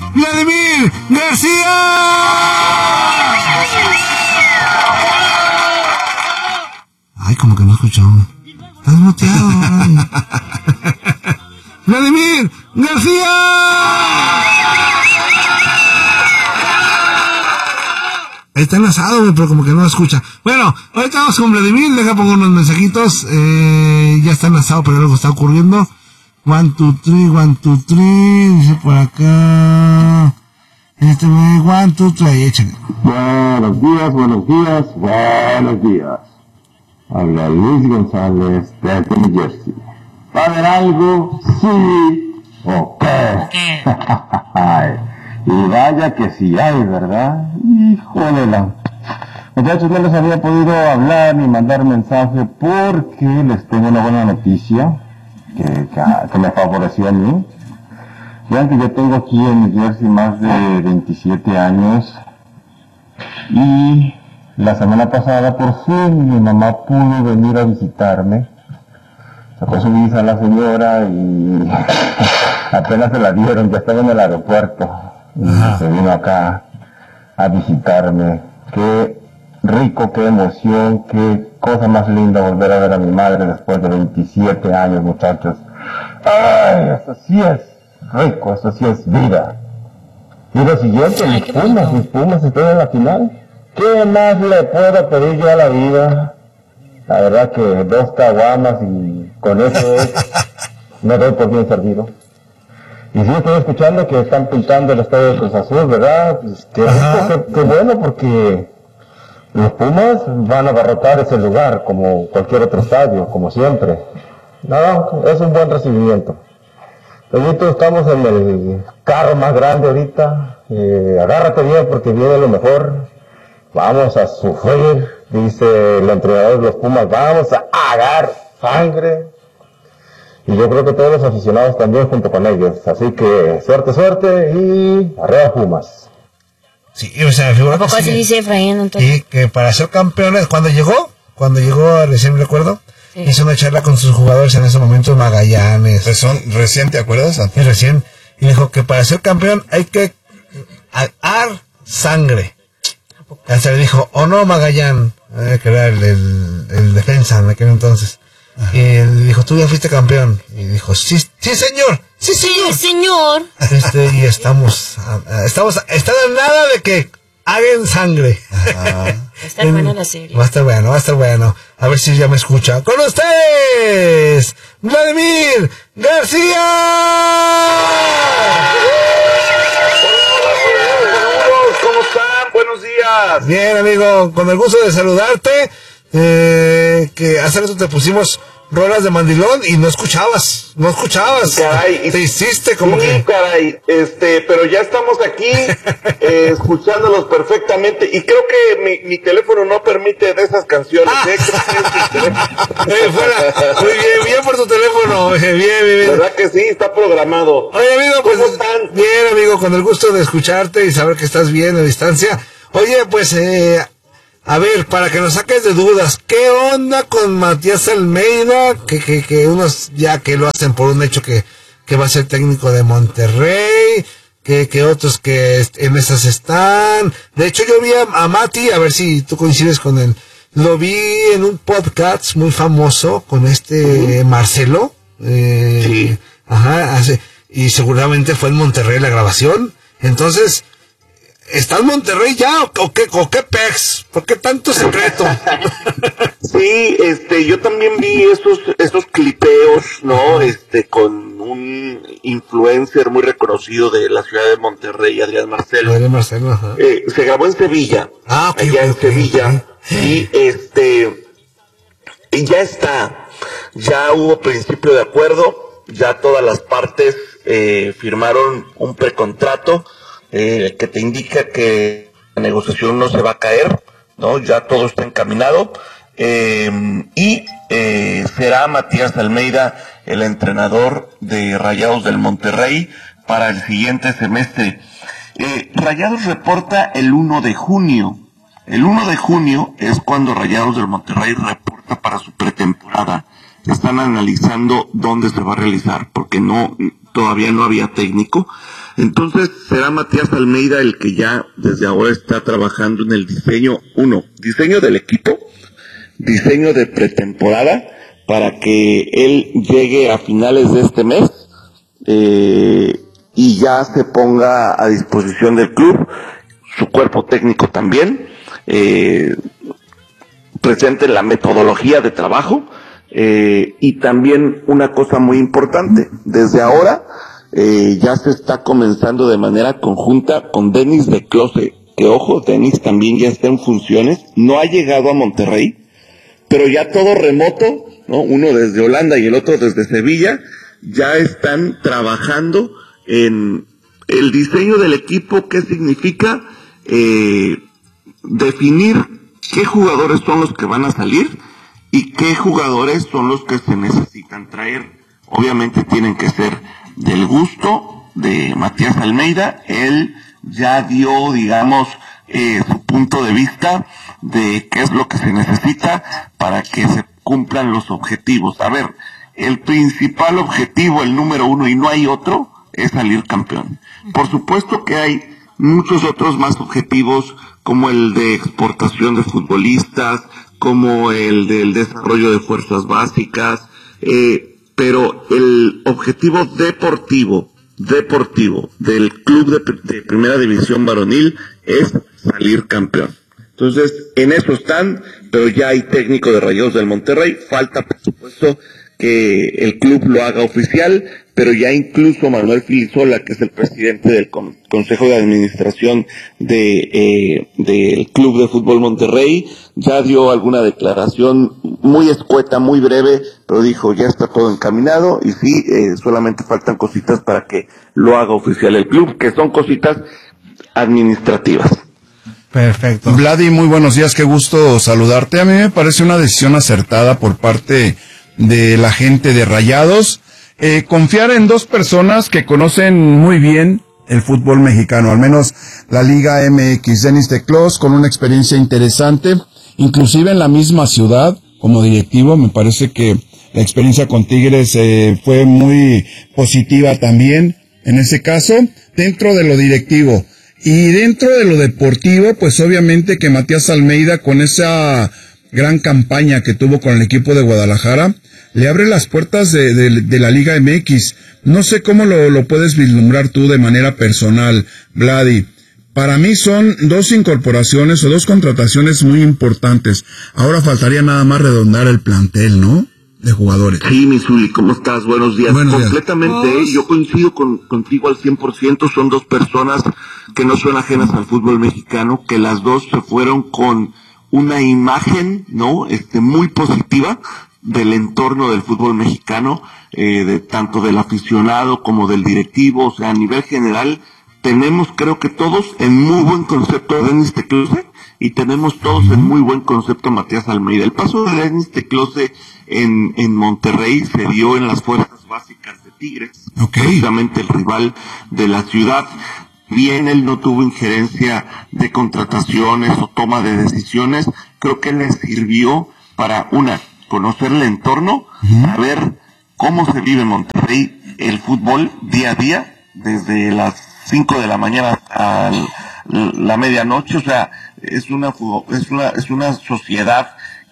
Vladimir García. Ay, como que no escuchamos. Estás muteado. Vladimir García. Está enlazado, pero como que no escucha. Bueno, ahorita vamos con Vladimir. Deja pongo unos mensajitos. Ya está enlazado, pero algo está ocurriendo. 1, 2, 3, 1, 2, 3. Dice por acá. 1, 2, 3. Échale. Buenos días. Habla Luis González desde New Jersey. ¿Va a haber algo? Sí. ¿O qué? Y vaya que sí hay, ¿verdad? Híjole. Muchachos, no les había podido hablar ni mandar mensaje porque les tengo una buena noticia que me favoreció a mí. Vean que yo tengo aquí en New Jersey más de 27 años y la semana pasada por fin mi mamá pudo venir a visitarme. Sacó su visa a la señora y apenas se la dieron, ya estaba en el aeropuerto. Y se vino acá a visitarme. Qué rico, qué emoción, qué cosa más linda volver a ver a mi madre después de 27 años, muchachos. ¡Ay! Eso sí es rico, eso sí es vida. Y lo siguiente, mis Pumas están en la final. ¿Qué más le puedo pedir yo a la vida? La verdad que 2 caguamas y con eso me doy por bien servido. Y sí, estoy escuchando que están pintando el estadio de Cruz Azul, ¿verdad? Pues qué bueno, porque los Pumas van a abarrotar ese lugar como cualquier otro estadio, como siempre. No, es un buen recibimiento. Nosotros estamos en el carro más grande ahorita. Agárrate bien porque viene lo mejor. Vamos a sufrir, dice el entrenador de los Pumas. Vamos a agarrar sangre. Y yo creo que todos los aficionados también junto con ellos. Así que suerte y arriba Pumas. Sí, o sea, figura ¿A poco así dice Efraín entonces? Sí, que para ser campeones, cuando llegó, recién recuerdo, sí, hizo una charla con sus jugadores en ese momento, Magallanes. ¿Recién te acuerdas? Sí, recién. Y dijo que para ser campeón hay que dar sangre. Hasta le dijo, ¿o no, Magallán? Que era el defensa en aquel entonces. Ajá. Y le dijo, tú ya fuiste campeón. Y dijo, sí, señor. Sí, señor. Y estamos a nada de que hagan sangre. Va a estar buena la serie. Va a estar bueno. A ver si ya me escucha. ¡Con ustedes! ¡Vladimir García! ¿Cómo están? Buenos días. Bien, amigo, con el gusto de saludarte. Que hace rato te pusimos rolas de mandilón y no escuchabas. Caray, te hiciste como sí, que... caray, pero ya estamos aquí escuchándolos perfectamente y creo que mi teléfono no permite de esas canciones. Fuera. Muy bien por tu teléfono. Bien. ¿Verdad que sí? Está programado. Oye, amigo, pues ¿cómo están? Bien, amigo, con el gusto de escucharte y saber que estás bien a distancia. Oye, pues a ver, para que nos saques de dudas, ¿qué onda con Matías Almeida? Que unos ya que lo hacen por un hecho que va a ser técnico de Monterrey, que otros que en esas están. De hecho, yo vi a Mati, a ver si tú coincides con él. Lo vi en un podcast muy famoso con Marcelo. Sí. Ajá, y seguramente fue en Monterrey la grabación. Entonces, ¿está en Monterrey ya o qué pex? ¿Por qué tanto secreto? Sí, yo también vi esos clipeos, ¿no? Con un influencer muy reconocido de la ciudad de Monterrey, Adrián Marcelo. Ajá. Se grabó en Sevilla. Okay, en Sevilla. Y y ya está. Ya hubo principio de acuerdo, ya todas las partes firmaron un precontrato que te indica que la negociación no se va a caer, ¿no? Ya todo está encaminado, y será Matías Almeida el entrenador de Rayados del Monterrey para el siguiente semestre. Rayados reporta el 1 de junio. El 1 de junio es cuando Rayados del Monterrey reporta para su pretemporada. Están analizando dónde se va a realizar, porque todavía no había técnico. Entonces será Matías Almeida el que ya desde ahora está trabajando en el diseño del equipo, diseño de pretemporada, para que él llegue a finales de este mes y ya se ponga a disposición del club, su cuerpo técnico también, presente la metodología de trabajo, y también una cosa muy importante, desde ahora ya se está comenzando de manera conjunta con Denis de Close, que ojo, Denis también ya está en funciones, no ha llegado a Monterrey, pero ya todo remoto, ¿no? Uno desde Holanda y el otro desde Sevilla, ya están trabajando en el diseño del equipo. ¿Qué significa? Definir qué jugadores son los que van a salir y qué jugadores son los que se necesitan traer. Obviamente tienen que ser del gusto de Matías Almeida. Él ya dio, digamos, su punto de vista de qué es lo que se necesita para que se cumplan los objetivos. A ver, el principal objetivo, el número uno, y no hay otro, es salir campeón. Por supuesto que hay muchos otros más objetivos, como el de exportación de futbolistas, como el del desarrollo de fuerzas básicas, pero el objetivo deportivo del club de primera división varonil es salir campeón. Entonces, en eso están, pero ya hay técnico de Rayados del Monterrey. Falta, por supuesto, que el club lo haga oficial, pero ya incluso Manuel Filisola, que es el presidente del Consejo de Administración del Club de Fútbol Monterrey, ya dio alguna declaración muy escueta, muy breve, pero dijo, ya está todo encaminado, y sí, solamente faltan cositas para que lo haga oficial el club, que son cositas administrativas. Perfecto. Vladi, muy buenos días, qué gusto saludarte. A mí me parece una decisión acertada por parte de la gente de Rayados, confiar en dos personas que conocen muy bien el fútbol mexicano, al menos la Liga MX. Denis de Close, con una experiencia interesante, inclusive en la misma ciudad, como directivo. Me parece que la experiencia con Tigres fue muy positiva también, en ese caso, dentro de lo directivo. Y dentro de lo deportivo, pues obviamente que Matías Almeida, con esa gran campaña que tuvo con el equipo de Guadalajara, le abre las puertas de la Liga MX. No sé cómo lo puedes vislumbrar tú de manera personal, Vladi. Para mí son dos incorporaciones o dos contrataciones muy importantes. Ahora faltaría nada más redondar el plantel, ¿no?, de jugadores. Sí, Misuli, ¿cómo estás? Buenos días. Buenos días. Completamente, yo coincido contigo al 100%. Son dos personas que no son ajenas al fútbol mexicano, que las dos se fueron con una imagen, ¿no?, muy positiva del entorno del fútbol mexicano, de tanto del aficionado como del directivo. O sea, a nivel general tenemos, creo que todos, en muy buen concepto a Denis de Close, y tenemos todos en muy buen concepto a Matías Almeida. El paso de Denis de Close en Monterrey se dio en las fuerzas básicas de Tigres, precisamente el rival de la ciudad. Bien, él no tuvo injerencia de contrataciones o toma de decisiones. Creo que le sirvió para, conocer el entorno, saber cómo se vive en Monterrey el fútbol día a día, desde las 5 de la mañana a la medianoche. O sea, es una sociedad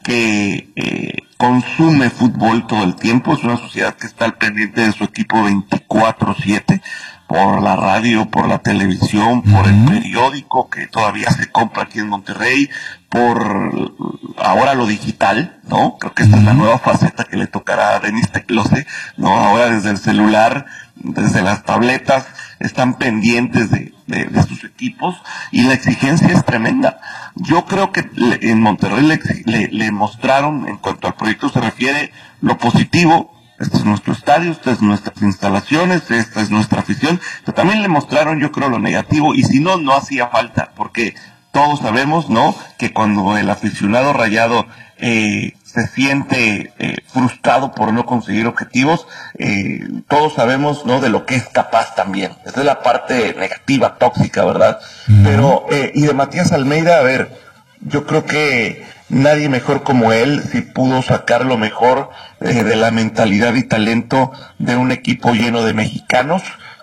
que consume fútbol todo el tiempo. Es una sociedad que está al pendiente de su equipo 24/7, por la radio, por la televisión, por el periódico que todavía se compra aquí en Monterrey, por ahora lo digital, ¿no? Creo que esta es la nueva faceta que le tocará a Denis de Close, ¿no? Ahora desde el celular, desde las tabletas, están pendientes de sus equipos, y la exigencia es tremenda. Yo creo que en Monterrey le mostraron, en cuanto al proyecto se refiere, lo positivo. Este es nuestro estadio, estas es nuestras instalaciones, esta es nuestra afición, pero también le mostraron, yo creo, lo negativo, y si no, no hacía falta, porque todos sabemos, ¿no?, que cuando el aficionado rayado se siente frustrado por no conseguir objetivos, todos sabemos, ¿no?, de lo que es capaz también. Esa es la parte negativa, tóxica, ¿verdad? Pero, y de Matías Almeida, a ver, yo creo que nadie mejor como él, si pudo sacar lo mejor de la mentalidad y talento de un equipo lleno de mexicanos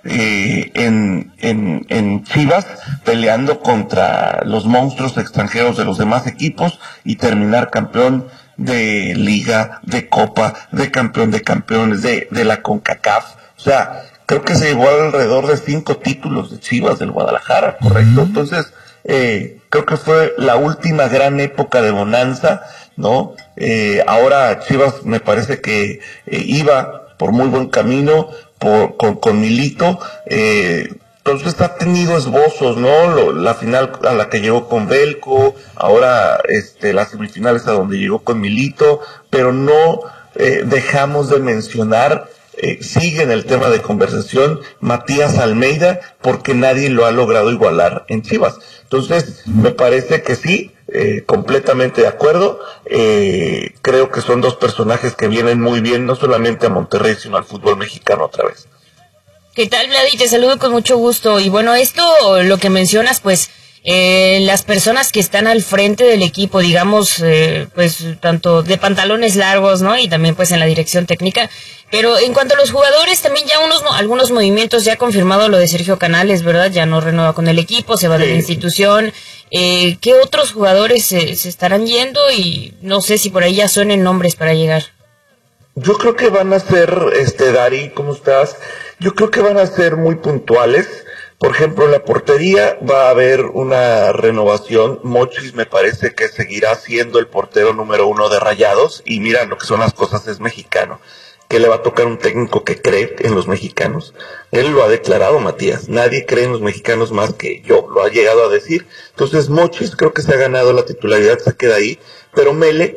en Chivas, peleando contra los monstruos extranjeros de los demás equipos y terminar campeón de Liga, de Copa, de campeón de campeones, de la CONCACAF. O sea, creo que se llegó alrededor de 5 títulos de Chivas del Guadalajara, ¿correcto? Entonces, creo que fue la última gran época de bonanza, ¿no? Ahora Chivas me parece que iba por muy buen camino con Milito, entonces ha tenido esbozos, ¿no? La final a la que llegó con Belko, ahora las semifinales a donde llegó con Milito, pero no dejamos de mencionar, sigue en el tema de conversación Matías Almeida, porque nadie lo ha logrado igualar en Chivas. Entonces, me parece que sí, completamente de acuerdo. Creo que son dos personajes que vienen muy bien, no solamente a Monterrey, sino al fútbol mexicano otra vez. ¿Qué tal, Vladi? Te saludo con mucho gusto. Y bueno, esto, lo que mencionas, pues, las personas que están al frente del equipo, digamos, pues, tanto de pantalones largos, ¿no? Y también, pues, en la dirección técnica. Pero en cuanto a los jugadores, también ya algunos movimientos, ya ha confirmado lo de Sergio Canales, ¿verdad? Ya no renueva con el equipo, se va de la institución. ¿Qué otros jugadores se estarán yendo? Y no sé si por ahí ya suenen nombres para llegar. Yo creo que van a ser, Dari, ¿cómo estás? Yo creo que van a ser muy puntuales. Por ejemplo, en la portería va a haber una renovación. Mochis me parece que seguirá siendo el portero número 1 de Rayados. Y mira, lo que son las cosas, es mexicano. Que le va a tocar un técnico que cree en los mexicanos. Él lo ha declarado, Matías. Nadie cree en los mexicanos más que yo. Lo ha llegado a decir. Entonces, Mochis creo que se ha ganado la titularidad, se queda ahí. Pero Mele,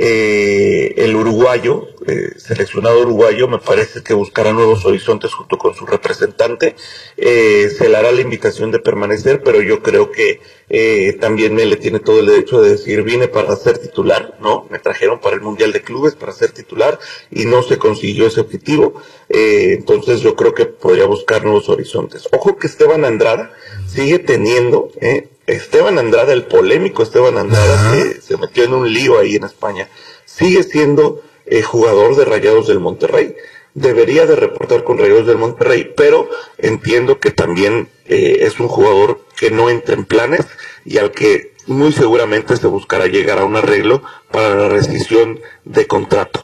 el uruguayo, seleccionado uruguayo, me parece que buscará nuevos horizontes junto con su representante. Se le hará la invitación de permanecer, pero yo creo que también Mele tiene todo el derecho de decir: vine para ser titular, ¿no? Me trajeron para el Mundial de Clubes para ser titular y no se consiguió ese objetivo. Entonces yo creo que podría buscar nuevos horizontes. Ojo que Esteban Andrada sigue teniendo, Esteban Andrada, el polémico Esteban Andrada, que se metió en un lío ahí en España, sigue siendo jugador de Rayados del Monterrey. Debería de reportar con Rayados del Monterrey, pero entiendo que también es un jugador que no entra en planes y al que muy seguramente se buscará llegar a un arreglo para la rescisión de contrato,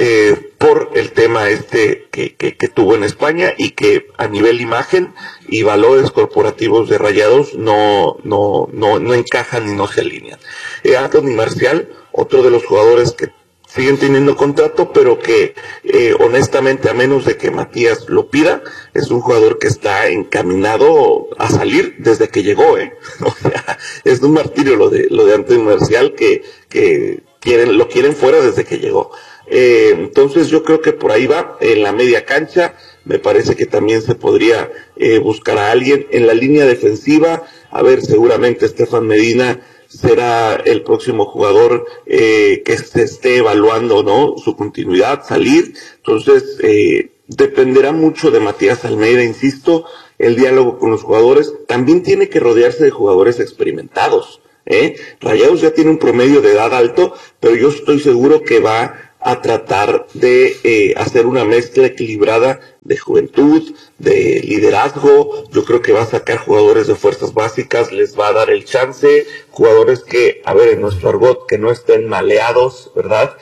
por el tema que tuvo en España y que a nivel imagen y valores corporativos de Rayados no encajan y no se alinean. Anthony Marcial, otro de los jugadores que siguen teniendo contrato, pero que honestamente, a menos de que Matías lo pida, es un jugador que está encaminado a salir desde que llegó, O sea, es un martirio lo de Anthony Marcial, que lo quieren fuera desde que llegó. Entonces yo creo que por ahí va. En la media cancha me parece que también se podría buscar a alguien. En la línea defensiva, a ver, seguramente Estefan Medina será el próximo jugador que se esté evaluando, ¿no? Su continuidad, salir. Entonces, dependerá mucho de Matías Almeida, insisto, el diálogo con los jugadores. También tiene que rodearse de jugadores experimentados, Rayados ya tiene un promedio de edad alto, pero yo estoy seguro que va a tratar de hacer una mezcla equilibrada de juventud, de liderazgo. Yo creo que va a sacar jugadores de fuerzas básicas, les va a dar el chance, jugadores que, a ver, en nuestro argot, que no estén maleados, ¿verdad?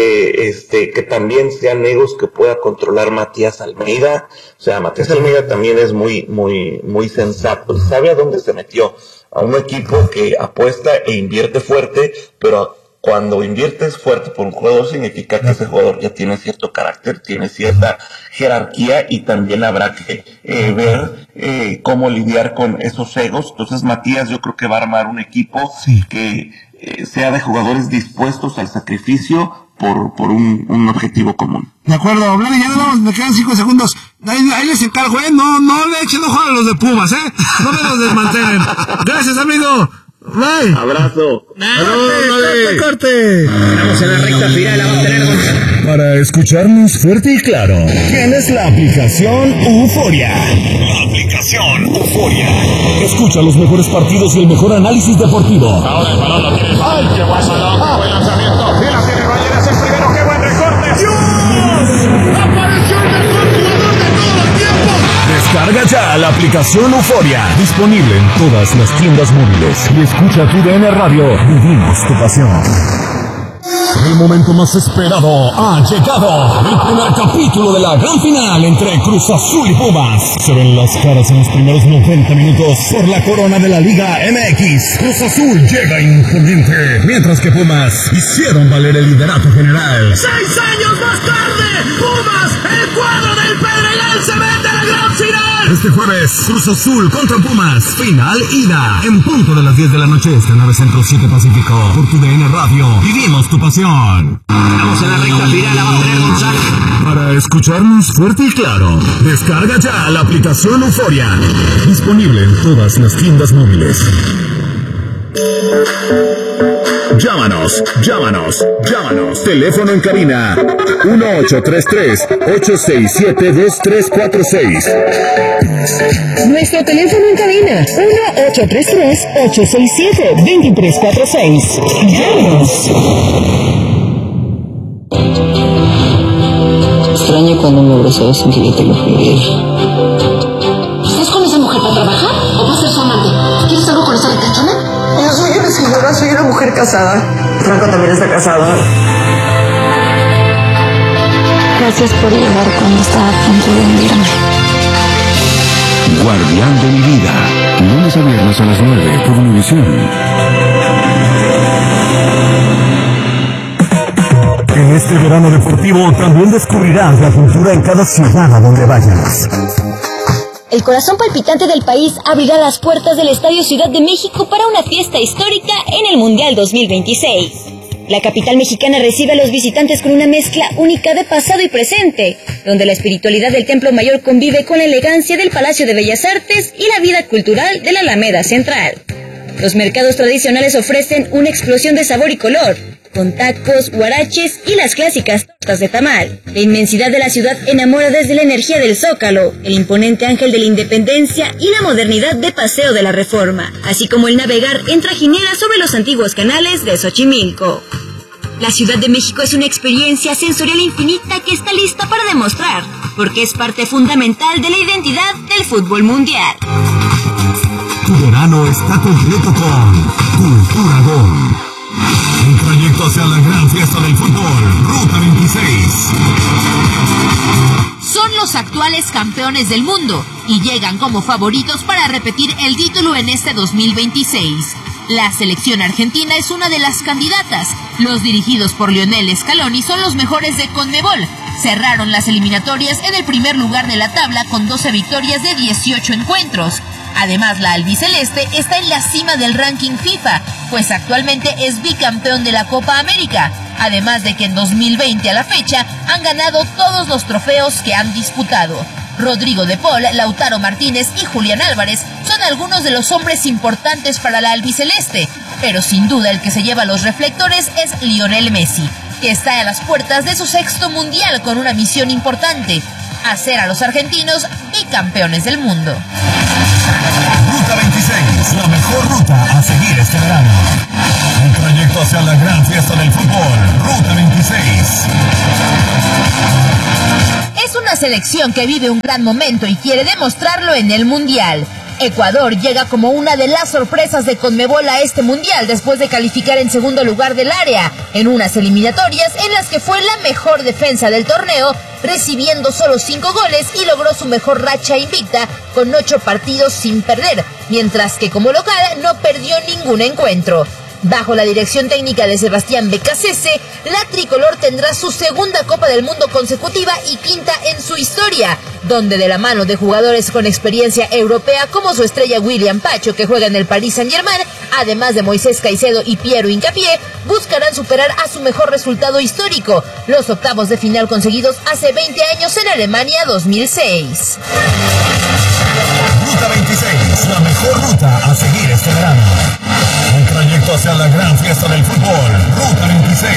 Que también sean egos que pueda controlar Matías Almeida. O sea, Matías Almeida también es muy sensato y sabe a dónde se metió. A un equipo que apuesta e invierte fuerte, pero cuando inviertes fuerte por un jugador significa que ese jugador ya tiene cierto carácter, tiene cierta jerarquía y también habrá que ver cómo lidiar con esos egos. Entonces Matías yo creo que va a armar un equipo que sea de jugadores dispuestos al sacrificio por un objetivo común. De acuerdo, Vladi, ya nos vamos, me quedan 5 segundos. Ahí les encargo, no le echen ojo a los de Pumas, no me los desmantelen. Gracias, amigo. Bye. Abrazo. Corte. Estamos en la recta final, la va a tener. Para escucharnos fuerte y claro, tienes la aplicación Euforia. La aplicación Euforia. Escucha los mejores partidos y el mejor análisis deportivo. Ahora el balón lo tiene. ¡Ay, qué buen balón! Descarga ya la aplicación Euforia. Disponible en todas las tiendas móviles. Y escucha tu DN Radio. Vivimos tu pasión. El momento más esperado ha llegado. El primer capítulo de la gran final entre Cruz Azul y Pumas. Se ven las caras en los primeros 90 minutos por la corona de la Liga MX. Cruz Azul llega imponente, mientras que Pumas hicieron valer el liderato general. 6 años más tarde, Pumas, el cuadro del Pedregal, se mete a la gran final. Este jueves, Cruz Azul contra Pumas. Final ida. En punto de las 10 de la noche, 9 Centro 7 Pacífico. Por tu DN Radio. Vivimos tu pasión. Estamos en la recta final, la va a tener González. Para escucharnos fuerte y claro, descarga ya la aplicación Euforia. Disponible en todas las tiendas móviles. Llámanos. Teléfono en cabina 1833-867-2346. Nuestro teléfono en cabina 1833-867-2346. Llámanos. Extraño cuando me abrazabas sin que yo te lo fluir. ¿Estás con esa mujer para trabajar o para ser su amante? ¿Quieres algo con esa ricachona? Yo soy una señora, soy una mujer casada. Franco también está casado. Gracias por llegar cuando estaba a punto de hundirme. Guardián de mi vida. Lunes a viernes a las 9 por Univisión. En este verano deportivo también descubrirás la cultura en cada ciudad a donde vayas. El corazón palpitante del país abrirá las puertas del Estadio Ciudad de México para una fiesta histórica en el Mundial 2026. La capital mexicana recibe a los visitantes con una mezcla única de pasado y presente, donde la espiritualidad del Templo Mayor convive con la elegancia del Palacio de Bellas Artes y la vida cultural de la Alameda Central. Los mercados tradicionales ofrecen una explosión de sabor y color, con tacos, huaraches y las clásicas tortas de tamal. La inmensidad de la ciudad enamora desde la energía del Zócalo, el imponente Ángel de la Independencia y la modernidad de Paseo de la Reforma, así como el navegar en trajinera sobre los antiguos canales de Xochimilco. La Ciudad de México es una experiencia sensorial infinita que está lista para demostrar, porque es parte fundamental de la identidad del fútbol mundial. Tu verano está completo con Cultura Gol. Un trayecto hacia la gran fiesta del fútbol, Ruta 26. Son los actuales campeones del mundo y llegan como favoritos para repetir el título en este 2026. La selección argentina es una de las candidatas. Los dirigidos por Lionel Scaloni son los mejores de CONMEBOL. Cerraron las eliminatorias en el primer lugar de la tabla con 12 victorias de 18 encuentros. Además, la albiceleste está en la cima del ranking FIFA, pues actualmente es bicampeón de la Copa América, además de que en 2020 a la fecha han ganado todos los trofeos que han disputado. Rodrigo de Paul, Lautaro Martínez y Julián Álvarez son algunos de los hombres importantes para la albiceleste, pero sin duda el que se lleva los reflectores es Lionel Messi, que está a las puertas de su 6º mundial con una misión importante: hacer a los argentinos bicampeones del mundo. Ruta 26, la mejor ruta a seguir este verano. Un trayecto hacia la gran fiesta del fútbol, Ruta 26. Es una selección que vive un gran momento y quiere demostrarlo en el Mundial. Ecuador llega como una de las sorpresas de CONMEBOL a este Mundial después de calificar en segundo lugar del área, en unas eliminatorias en las que fue la mejor defensa del torneo, recibiendo solo 5 goles y logró su mejor racha invicta con 8 partidos sin perder, mientras que como local no perdió ningún encuentro. Bajo la dirección técnica de Sebastián Becasese, la tricolor tendrá su 2ª Copa del Mundo consecutiva y 5ª en su historia, donde de la mano de jugadores con experiencia europea como su estrella William Pacho, que juega en el Paris Saint-Germain, además de Moisés Caicedo y Piero Hincapié, buscarán superar a su mejor resultado histórico, los octavos de final conseguidos hace 20 años en Alemania 2006. Ruta 26, la mejor ruta a seguir este verano. Un trayecto hacia la gran fiesta del fútbol, Ruta 26.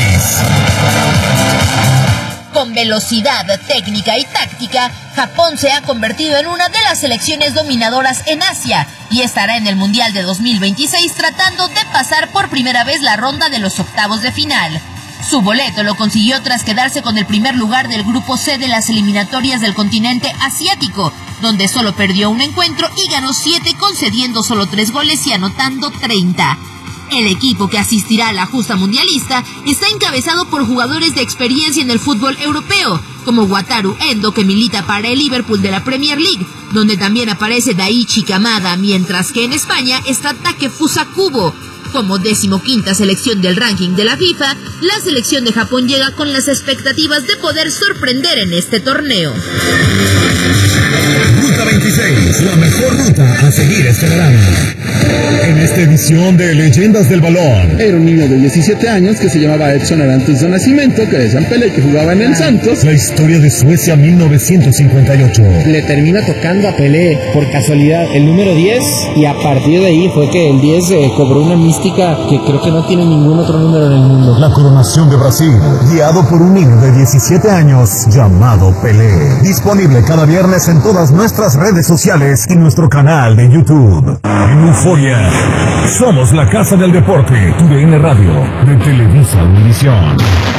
Con velocidad, técnica y táctica, Japón se ha convertido en una de las selecciones dominadoras en Asia y estará en el Mundial de 2026 tratando de pasar por primera vez la ronda de los octavos de final. Su boleto lo consiguió tras quedarse con el primer lugar del grupo C de las eliminatorias del continente asiático, donde solo perdió un encuentro y ganó 7, concediendo solo 3 goles y anotando 30. El equipo que asistirá a la justa mundialista está encabezado por jugadores de experiencia en el fútbol europeo, como Wataru Endo, que milita para el Liverpool de la Premier League, donde también aparece Daichi Kamada, mientras que en España está Takefusa Kubo. Como 15ª selección del ranking de la FIFA, la selección de Japón llega con las expectativas de poder sorprender en este torneo. Ruta 26, la mejor ruta a seguir este verano. En esta edición de Leyendas del Balón. Era un niño de 17 años que se llamaba Edson Arantes de nacimiento, que decían Pelé, que jugaba en el Santos. La historia de Suecia 1958. Le termina tocando a Pelé, por casualidad, el número 10, y a partir de ahí fue que el 10 cobró una mística que creo que no tiene ningún otro número en el mundo. La coronación de Brasil, guiado por un niño de 17 años llamado Pelé. Disponible cada viernes en todas nuestras redes sociales y nuestro canal de YouTube. En Euforia, somos la casa del deporte, TUDN Radio, de Televisa Univisión.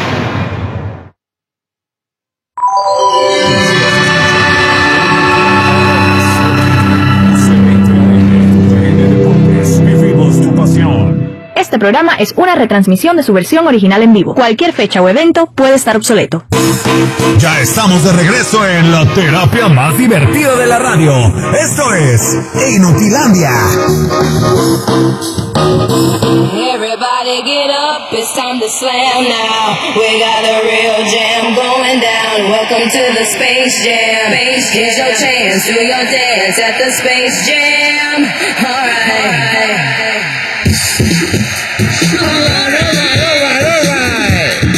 Vivimos tu pasión. Este programa es una retransmisión de su versión original en vivo. Cualquier fecha o evento puede estar obsoleto. Ya estamos de regreso en la terapia más divertida de la radio. Esto es Inutilandia. Everybody get up, it's time to slam now. We got a real jam going down. Welcome to the Space Jam. Here's your chance, do your dance at the Space Jam. Alright.